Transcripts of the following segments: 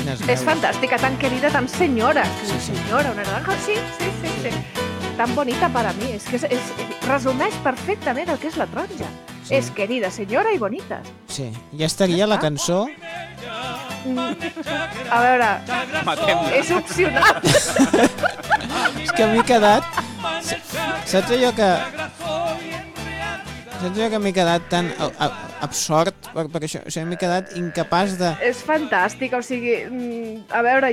màquines És veus. fantàstica, tan querida, tan senyora. Sí. Senyora, una naranja, sí. Tan bonita para mí. És que resumeix perfectament el que és la taronja. Sí. És querida, senyora i bonita. Sí, ja estaria la cançó. A veure, Matem-la. és opcional. És que m'he quedat... Saps allò que... m'he quedat tan absort per això? O sigui, m'he quedat incapaç de... És fantàstica, o sigui... A veure,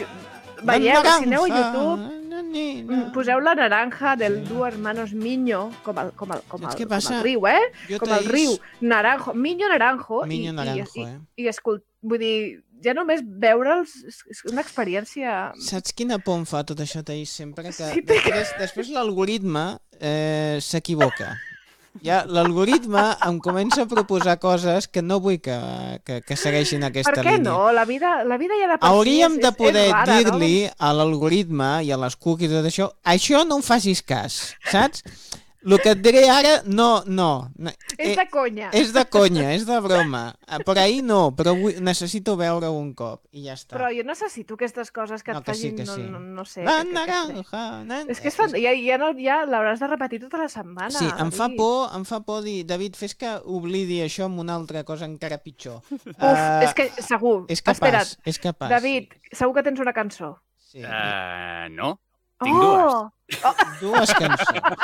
veieu, si aneu a YouTube... Poseu la naranja del duo hermanos Miño, com el riu, Com el riu. Naranjo, Miño Naranjo. Miño Naranjo, I vull dir, ja només veure'ls és una experiència... Saps quina por em fa tot això, Taís? Sempre que... Sí, Després l'algoritme s'equivoca. Ja l'algoritme em comença a proposar coses que no vull que segueixin aquesta línia. Per què no? La vida ja de per si Hauríem de poder és rara, dir-li a l'algoritme i a les cookies i tot això no em facis cas, saps? El que et diré ara, no. És de conya. És de conya, és de broma. Per ahir no, però necessito veure-ho un cop i ja està. Però jo necessito aquestes coses que et facin, no sé... La naranja... És que ja l'hauràs de repetir tota la setmana. Sí, em fa por dir, David, fes que oblidi això amb una altra cosa encara pitjor. És que segur. És capaç, Espera't, és capaç. David, segur que tens una cançó. Sí. No, tinc dues. Dues cançons.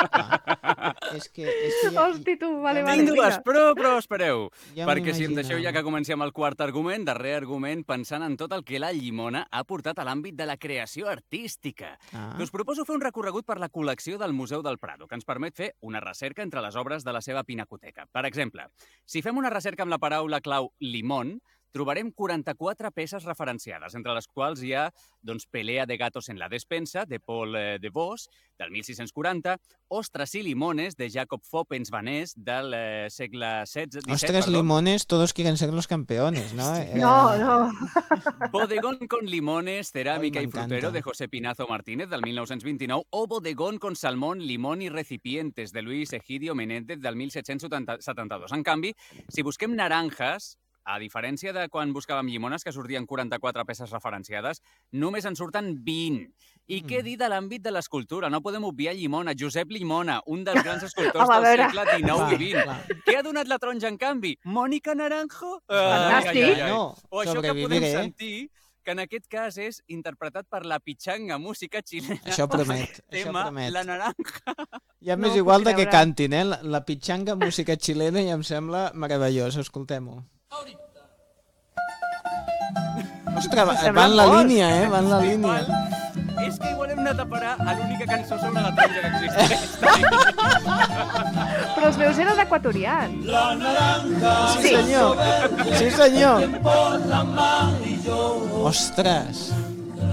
És que Hosti, tu, vale. Tinc dues, però espereu. Ja perquè si em m'imaginava. deixeu ja que comencem amb el quart argument, darrer argument, pensant en tot el que la llimona ha portat a l'àmbit de la creació artística. Us proposo fer un recorregut per la col·lecció del Museu del Prado, que ens permet fer una recerca entre les obres de la seva pinacoteca. Per exemple, si fem una recerca amb la paraula clau limón, trobarem 44 peces referenciades, entre les quals hi ha Pelea de gatos en la despensa, de Paul de Vos, del 1640, Ostras y limones, de Jacob Foppens Vanés, del segle XVII. Ostras, limones, todos quieren ser los campeones, ¿no? No. Bodegón con limones, cerámica Ai, y m'encanta. frutero, de José Pinazo Martínez, del 1929, o Bodegón con salmón, limón y recipientes, de Luis Egidio Menéndez, del 1772. En canvi, si busquem naranjas, a diferència de quan buscàvem llimones, que sortien 44 peces referenciades, només en surten 20. I què dir de l'àmbit de l'escultura? No podem obviar Llimona, Josep Llimona, un dels grans escultors Home, a del veure. segle XIX i XX. Clar. Què ha donat la taronja, en canvi? Mònica Naranjo? Fantàstic. No, O això que podem sobreviviré. sentir, que en aquest cas és interpretat per la pitxanga música xilena. Això promet, això Tema, promet. la naranja. Ja No m'és ho igual puc de que creure. cantin, la pitxanga música xilena i em sembla meravellós, escoltem-ho. Ostres, va en la línia, va en la línia. És que igual hem anat a parar a l'única cançó sobre la taronja que existeix. Però els meus eren equatorians. Sí, senyor. Sí, senyor. Ostres.